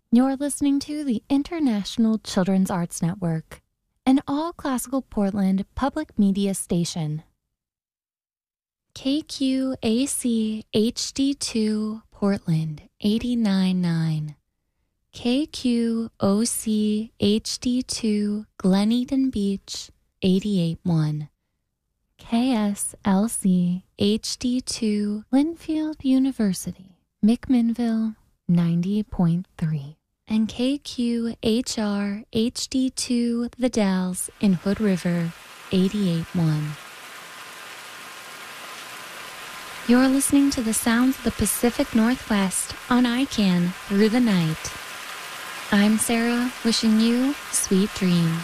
You're listening to the International Children's Arts Network, an all-classical Portland public media station. KQAC HD2 Portland 89.9. KQOC HD2 Glen Eden Beach 88.1. KSLC HD2 Linfield University McMinnville 90.3. And KQHR HD2 The Dalles in Hood River 88.1. You're listening to the sounds of the Pacific Northwest on ICANN through the night. I'm Sarah, wishing you sweet dreams.